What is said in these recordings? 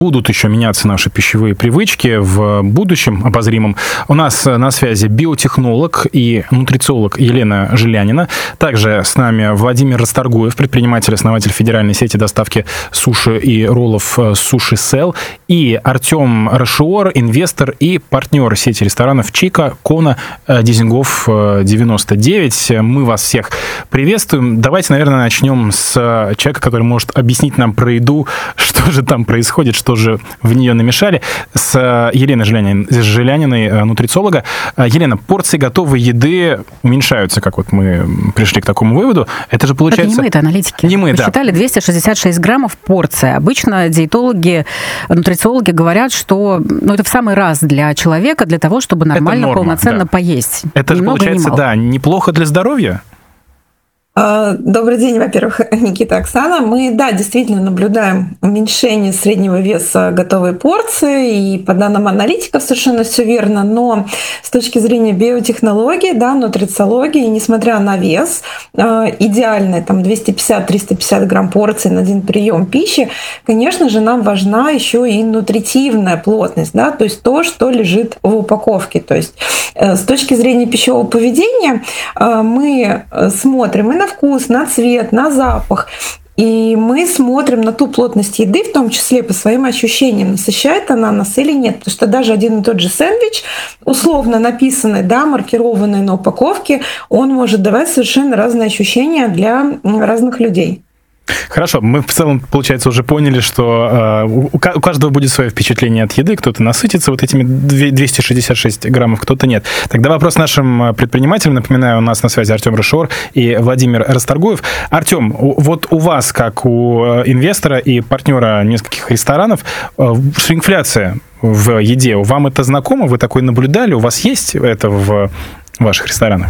будут еще меняться наши пищевые привычки в будущем обозримом. У нас на связи биотехнолог и нутрициолог Елена Жилянина. Также с нами Владимир Расторгуев, предприниматель, основатель федеральной сети доставки суши и роллов Суши Сел. И Артем Рашиор, инвестор и партнер сети ресторанов Чика, Кона, Дизингофф 99. Мы вас всех приветствуем. Давайте, наверное, начнем с человека, который может объяснить нам про еду, что же там происходит, что же в нее намешали, с Еленой Жиляниной, нутрициолога. Елена, порции готовой еды уменьшаются, как вот мы пришли к такому выводу. Это же получается... Это не мы, это аналитики. Не мы, да. Посчитали 266 граммов порция. Обычно диетологи, нутрициологи говорят, что это в самый раз для человека, для того, чтобы нормально, норма, полноценно поесть. Это же получается, да, неплохо для здоровья? Добрый день, во-первых, Никита, Оксана. Мы, да, действительно наблюдаем уменьшение среднего веса готовой порции, и по данным аналитиков совершенно все верно, но с точки зрения биотехнологии, да, нутрициологии, несмотря на вес, идеальный там 250-350 грамм порции на один прием пищи, конечно же, нам важна еще и нутритивная плотность, да, то есть то, что лежит в упаковке. То есть с точки зрения пищевого поведения мы смотрим и на вкус, на цвет, на запах. И мы смотрим на ту плотность еды, в том числе по своим ощущениям, насыщает она нас или нет. Потому что даже один и тот же сэндвич, условно написанный, да, маркированный на упаковке, он может давать совершенно разные ощущения для разных людей. Хорошо, мы в целом, получается, уже поняли, что у каждого будет свое впечатление от еды, кто-то насытится вот этими 266 граммов, кто-то нет. Тогда вопрос нашим предпринимателям. Напоминаю, у нас на связи Артем Рашиор и Владимир Расторгуев. Артем, вот у вас, как у инвестора и партнера нескольких ресторанов, шрингфляция в еде, вам это знакомо? Вы такое наблюдали? У вас есть это в ваших ресторанах?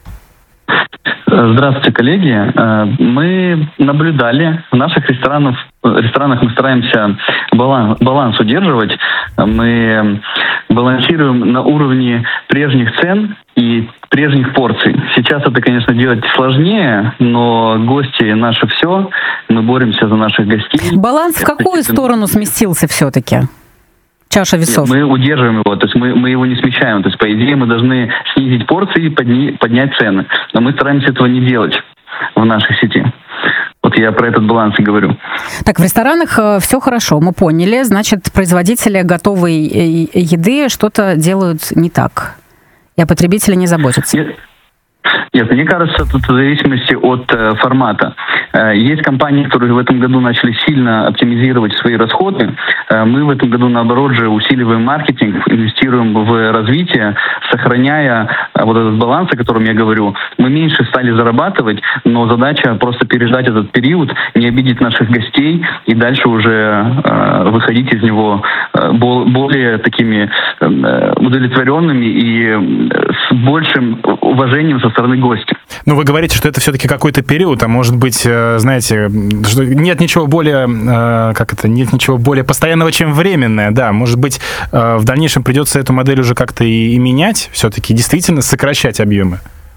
Здравствуйте, коллеги. Мы наблюдали в наших ресторанах мы стараемся баланс удерживать. Мы балансируем на уровне прежних цен и прежних порций. Сейчас это, конечно, делать сложнее, но гости наше все. Мы боремся за наших гостей. Баланс в какую сторону сместился все-таки? Чаша весов. Мы удерживаем его, то есть мы его не смещаем. То есть, по идее, мы должны снизить порции и поднять цены. Но мы стараемся этого не делать в нашей сети. Вот я про этот баланс и говорю. Так, в ресторанах все хорошо, мы поняли. Значит, производители готовой еды что-то делают не так. И о потребителе не заботятся. Нет, мне кажется, тут в зависимости от формата. Есть компании, которые в этом году начали сильно оптимизировать свои расходы. Мы в этом году, наоборот же, усиливаем маркетинг, инвестируем в развитие, сохраняя вот этот баланс, о котором я говорю. Мы меньше стали зарабатывать, но задача просто переждать этот период, не обидеть наших гостей и дальше уже выходить из него более такими удовлетворенными и с большим уважением со стороны гостя. Ну, вы говорите, что это все-таки какой-то период, а может быть, знаете, что нет ничего более, нет ничего более постоянного, чем временное, да, может быть, в дальнейшем придется эту модель уже как-то и менять, все-таки действительно сокращать объемы?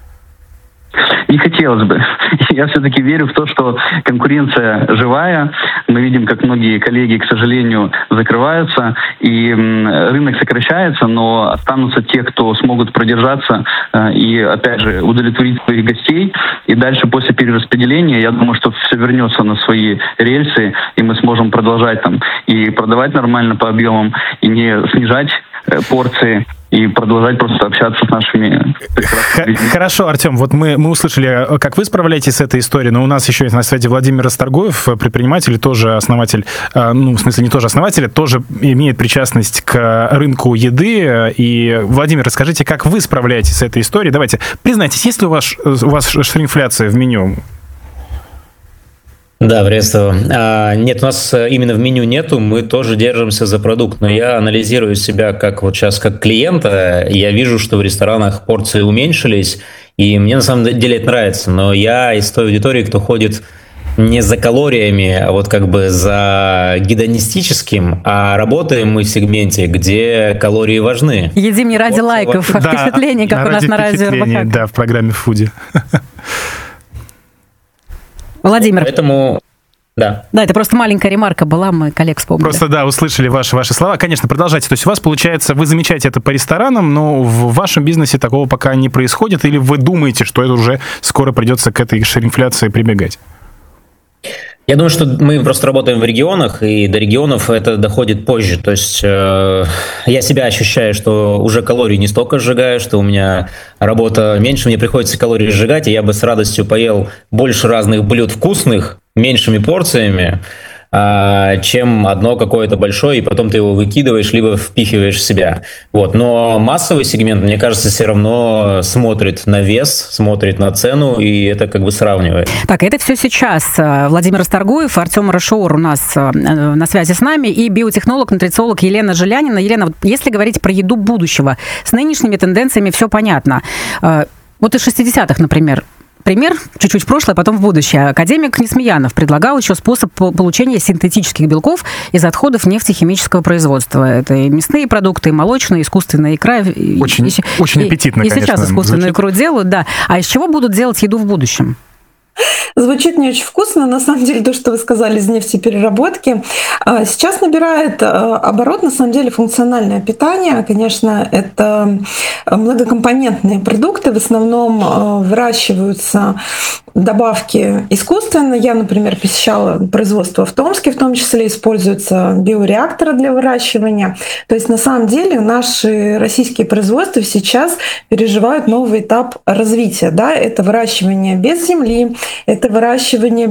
Не хотелось бы. Я все-таки верю в то, что конкуренция живая. Мы видим, как многие коллеги, к сожалению, закрываются, и рынок сокращается, но останутся те, кто смогут продержаться и, опять же, удовлетворить своих гостей. И дальше, после перераспределения, я думаю, что все вернется на свои рельсы, и мы сможем продолжать там и продавать нормально по объемам, и не снижать порции, и продолжать просто общаться с нашими... Хорошо, Артем, вот мы услышали, как вы справляетесь с этой историей, но у нас еще есть на связи Владимир Расторгуев, предприниматель, тоже основатель, в смысле не тоже основатель, тоже имеет причастность к рынку еды. И, Владимир, расскажите, как вы справляетесь с этой историей? Давайте, признайтесь, есть ли у вас шрингфляция в меню? Да, приветствую. Нет, у нас именно в меню нету, мы тоже держимся за продукт, но я анализирую себя как вот сейчас как клиента, я вижу, что в ресторанах порции уменьшились, и мне на самом деле это нравится, но я из той аудитории, кто ходит не за калориями, а вот как бы за гедонистическим, а работаем мы в сегменте, где калории важны. Едим не ради лайков, а впечатлений, как у нас на радио РБК. Да, в программе «Фуди». Владимир. Поэтому Да. Да, это просто маленькая ремарка была, мы коллег вспомнили. Просто, да, услышали ваши слова. Конечно, продолжайте. То есть у вас, получается, вы замечаете это по ресторанам, но в вашем бизнесе такого пока не происходит, или вы думаете, что это уже скоро придется к этой ширинфляции прибегать? Я думаю, что мы просто работаем в регионах, и до регионов это доходит позже. То есть я себя ощущаю, что уже калорий не столько сжигаю, что у меня работа меньше, мне приходится калории сжигать, и я бы с радостью поел больше разных блюд вкусных, меньшими порциями, чем одно какое-то большое, и потом ты его выкидываешь, либо впихиваешь в себя. Вот. Но массовый сегмент, мне кажется, все равно смотрит на вес, смотрит на цену, и это как бы сравнивает. Так, это все сейчас. Владимир Расторгуев, Артем Рашоур у нас на связи с нами, и биотехнолог, нутрициолог Елена Жилянина. Елена, вот если говорить про еду будущего, с нынешними тенденциями все понятно. Вот из 60-х, например, пример, чуть-чуть в прошлое, потом в будущее. Академик Несмеянов предлагал еще способ получения синтетических белков из отходов нефтехимического производства. Это и мясные продукты, и молочные, искусственная икра. Очень аппетитно, конечно. И сейчас искусственную икру делают, да. А из чего будут делать еду в будущем? Звучит не очень вкусно. На самом деле, то, что вы сказали из нефтепереработки, сейчас набирает оборот, на самом деле, функциональное питание. Конечно, это многокомпонентные продукты. В основном выращиваются добавки искусственно. Я, например, посещала производство в Томске, в том числе используются биореакторы для выращивания. То есть, на самом деле, наши российские производства сейчас переживают новый этап развития. Да? Это выращивание без земли, это выращивание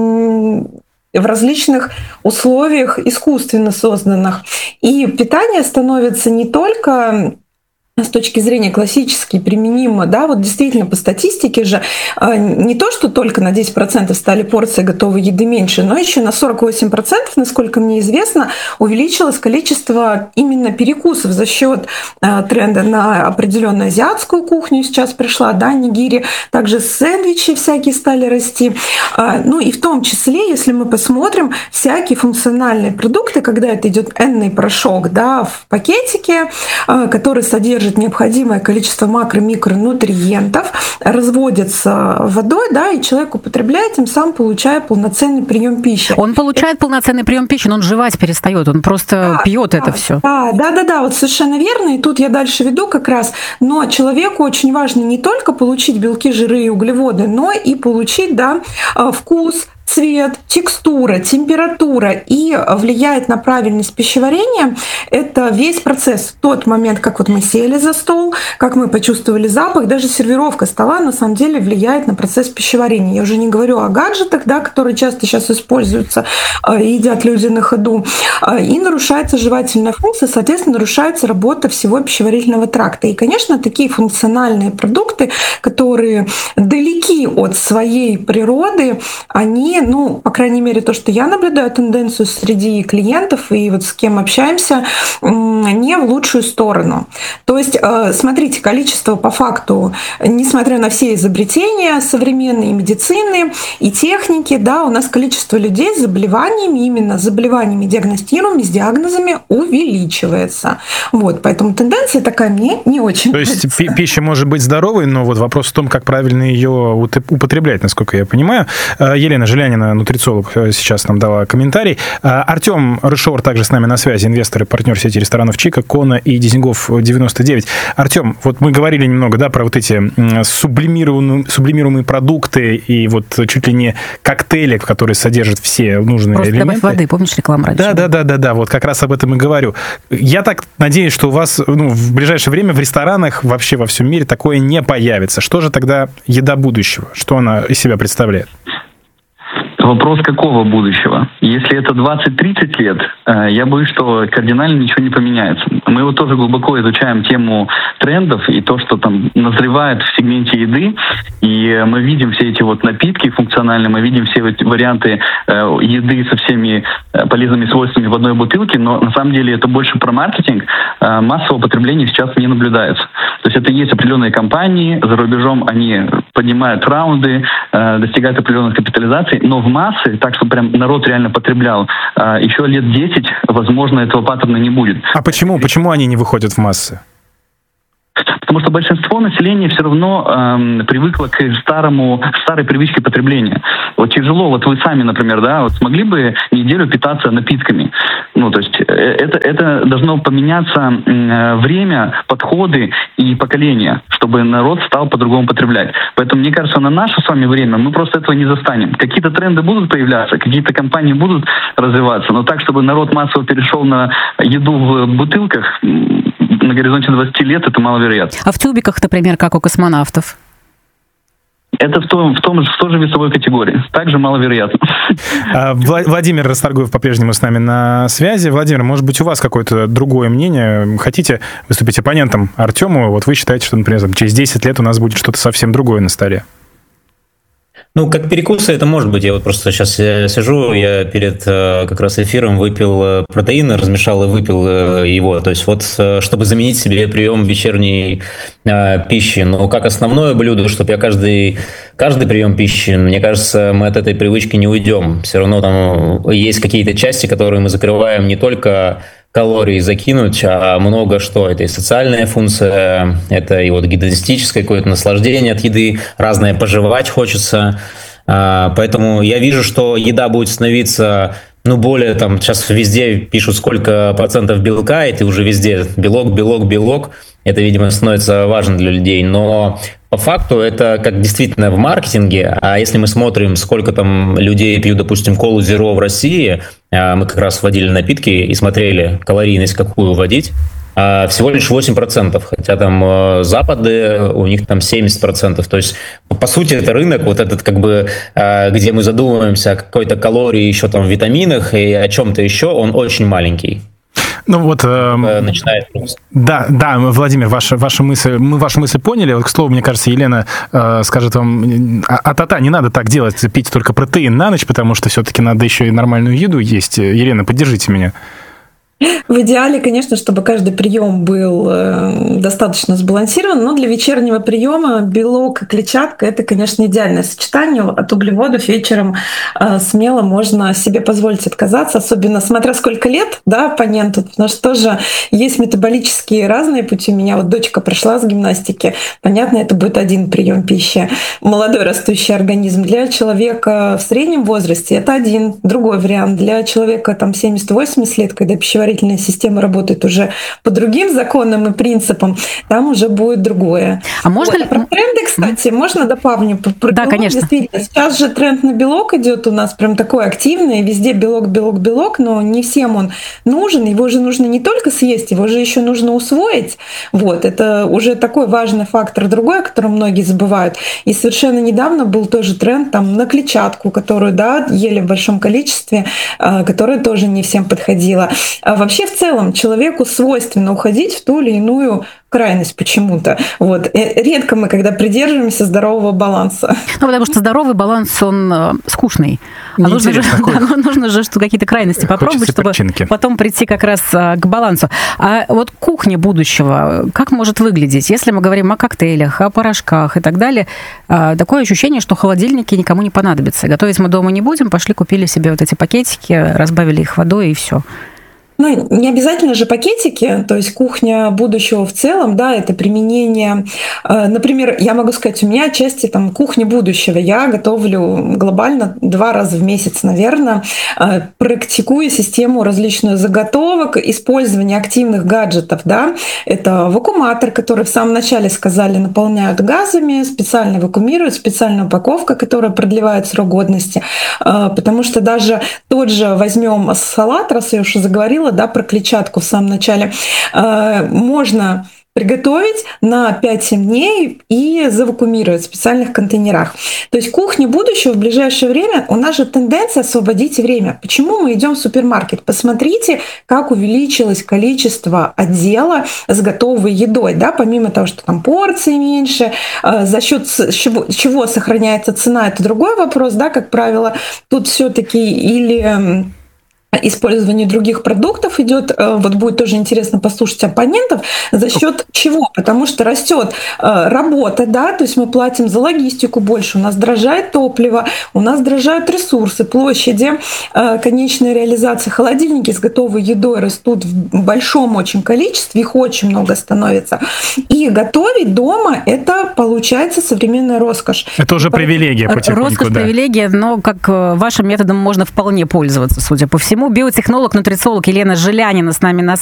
в различных условиях искусственно созданных. И питание становится не только с точки зрения классически применимо, да, вот действительно по статистике же не то, что только на 10% стали порции готовой еды меньше, но еще на 48%, насколько мне известно, увеличилось количество именно перекусов за счет тренда на определенную азиатскую кухню сейчас пришла, да, нигири, также сэндвичи всякие стали расти. Ну и в том числе, если мы посмотрим, всякие функциональные продукты, когда это идет энный порошок, да, в пакетике, который содержит необходимое количество макро-микронутриентов, разводится водой, да, и человек употребляет, тем самым получая полноценный прием пищи. Он получает полноценный прием пищи, но он жевать перестает, он просто пьет это все. Да, вот совершенно верно. И тут я дальше веду как раз. Но человеку очень важно не только получить белки, жиры и углеводы, но и получить, да, вкус, цвет, текстура, температура, и влияет на правильность пищеварения. Это весь процесс. В тот момент, как вот мы сели за стол, как мы почувствовали запах, даже сервировка стола на самом деле влияет на процесс пищеварения. Я уже не говорю о гаджетах, да, которые часто сейчас используются, едят люди на ходу. И нарушается жевательная функция, соответственно, нарушается работа всего пищеварительного тракта. И, конечно, такие функциональные продукты, которые далеки от своей природы, они, ну, по крайней мере, то, что я наблюдаю тенденцию среди клиентов и вот с кем общаемся, не в лучшую сторону. То есть, смотрите, количество по факту, несмотря на все изобретения современной медицины и техники, да, у нас количество людей с заболеваниями, именно с заболеваниями диагностируемыми, с диагнозами увеличивается. Вот, поэтому тенденция такая мне не очень нравится. То есть пища может быть здоровой, но вот вопрос в том, как правильно ее употреблять, насколько я понимаю. Елена Жилянина, нутрициолог, сейчас нам дала комментарий. Артем Рашоур также с нами на связи, инвестор и партнер сети ресторанов Чика, Кона и Дизингофф 99. Артем, вот мы говорили немного, да, про вот эти сублимируемые продукты и вот чуть ли не коктейли, которые содержат все нужные просто элементы. Просто добавь воды, помнишь рекламу раньше? Да, вот как раз об этом и говорю. Я так надеюсь, что у вас в ближайшее время в ресторанах вообще во всем мире такое не появится. Что же тогда еда будущего? Что она из себя представляет? Вопрос какого будущего? Если это 20-30 лет, я боюсь, что кардинально ничего не поменяется. Мы вот тоже глубоко изучаем тему трендов и то, что там назревает в сегменте еды, и мы видим все эти вот напитки функциональные, мы видим все эти варианты еды со всеми полезными свойствами в одной бутылке, но на самом деле это больше про маркетинг. Массового потребления сейчас не наблюдается. То есть это есть определенные компании, за рубежом они поднимают раунды, достигают определенных капитализаций, но в массы, так что прям народ реально потреблял, еще лет 10, возможно, этого паттерна не будет. А почему? Почему они не выходят в массы? Потому что большинство населения все равно привыкло к старой привычке потребления. Вот тяжело, вот вы сами, например, да, вот смогли бы неделю питаться напитками. Ну, то есть это должно поменяться время, подходы и поколения, чтобы народ стал по-другому потреблять. Поэтому, мне кажется, на наше с вами время мы просто этого не застанем. Какие-то тренды будут появляться, какие-то компании будут развиваться, но так, чтобы народ массово перешел на еду в бутылках на горизонте 20 лет, это маловероятно. А в тюбиках, например, как у космонавтов? Это в той же весовой категории. Также маловероятно. Владимир Расторгуев по-прежнему с нами на связи. Владимир, может быть, у вас какое-то другое мнение? Хотите выступить оппонентом Артему? Вот вы считаете, что, например, через 10 лет у нас будет что-то совсем другое на столе? Ну, как перекусы это может быть. Я вот просто сейчас сижу, я перед как раз эфиром выпил протеин, размешал и выпил его. То есть вот, чтобы заменить себе прием вечерней пищи. Но как основное блюдо, чтобы я каждый прием пищи, мне кажется, мы от этой привычки не уйдем. Все равно там есть какие-то части, которые мы закрываем не только калорий закинуть, а много что. Это и социальная функция, это и вот гедонистическое какое-то наслаждение от еды, разное пожевать хочется. Поэтому я вижу, что еда будет становиться, более там, сейчас везде пишут, сколько процентов белка, и ты уже везде белок. Это, видимо, становится важно для людей, но по факту это как действительно в маркетинге, а если мы смотрим, сколько там людей пьют, допустим, колу Zero в России, мы как раз вводили напитки и смотрели калорийность, какую вводить, всего лишь 8%, хотя там Запады, у них там 70%. То есть, по сути, это рынок, вот этот как бы, где мы задумываемся о какой-то калории, еще там витаминах и о чем-то еще, он очень маленький. Ну вот, начинает просто. Да, Владимир, ваша мысль, мы вашу мысль поняли. Вот, к слову, мне кажется, Елена скажет вам, не надо так делать, пить только протеин на ночь, потому что все-таки надо еще и нормальную еду есть. Елена, поддержите меня. В идеале, конечно, чтобы каждый прием был достаточно сбалансирован, но для вечернего приема белок и клетчатка — это, конечно, идеальное сочетание. От углеводов вечером смело можно себе позволить отказаться, особенно смотря сколько лет, да, оппоненту, потому что тоже есть метаболические разные пути. У меня вот дочка прошла с гимнастики, понятно, это будет один прием пищи. Молодой растущий организм. Для человека в среднем возрасте это один, другой вариант. Для человека там 70-80 лет, когда пищеварительная система работает уже по другим законам и принципам, там уже будет другое. А можно ли... Про тренды, кстати, можно добавлю? Да, конечно. Действительно, сейчас же тренд на белок идет у нас прям такой активный, везде белок, но не всем он нужен, его же нужно не только съесть, его же еще нужно усвоить. Вот, это уже такой важный фактор другой, о котором многие забывают. И совершенно недавно был тоже тренд там на клетчатку, которую, да, ели в большом количестве, которая тоже не всем подходила. Вообще, в целом, человеку свойственно уходить в ту или иную крайность почему-то. Вот. Редко мы, когда придерживаемся здорового баланса. Потому что здоровый баланс, он скучный. Нужно же какие-то крайности попробовать, чтобы потом прийти как раз к балансу. А вот кухня будущего, как может выглядеть? Если мы говорим о коктейлях, о порошках и так далее, такое ощущение, что холодильники никому не понадобятся. Готовить мы дома не будем, пошли купили себе вот эти пакетики, разбавили их водой и все. Ну, не обязательно же пакетики, то есть кухня будущего в целом, да, это применение. Например, я могу сказать, у меня отчасти там кухня будущего. Я готовлю глобально 2 раза в месяц, наверное, практикую систему различных заготовок, использование активных гаджетов, да. Это вакууматор, который в самом начале сказали, наполняют газами, специально вакуумируют, специальная упаковка, которая продлевает срок годности. Потому что даже тот же возьмем салат, раз я уже заговорила, да, про клетчатку в самом начале, можно приготовить на 5-7 дней и завакуумировать в специальных контейнерах. То есть кухня будущего в ближайшее время, у нас же тенденция освободить время. Почему мы идем в супермаркет? Посмотрите, как увеличилось количество отдела с готовой едой. Да? Помимо того, что там порции меньше, за счет чего сохраняется цена, это другой вопрос, да, как правило. Тут все-таки или использование других продуктов идет. Вот будет тоже интересно послушать оппонентов. За счет чего? Потому что растет работа, да, то есть мы платим за логистику больше, у нас дорожает топливо, у нас дорожают ресурсы, площади, конечная реализация, холодильники с готовой едой растут в большом очень количестве, их очень много становится. И готовить дома — это, получается, современная роскошь. Это уже привилегия потихоньку. Роскошь, да. Привилегия, но как вашим методом можно вполне пользоваться, судя по всему. Биотехнолог, нутрициолог Елена Жилянина с нами на